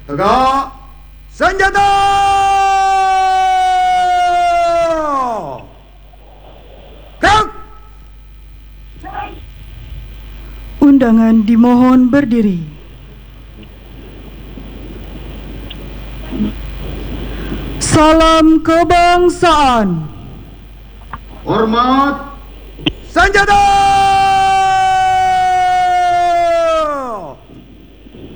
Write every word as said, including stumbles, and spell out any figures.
Tegak senjata. Gerak. Undangan dimohon berdiri. Salam kebangsaan. Hormat senjata.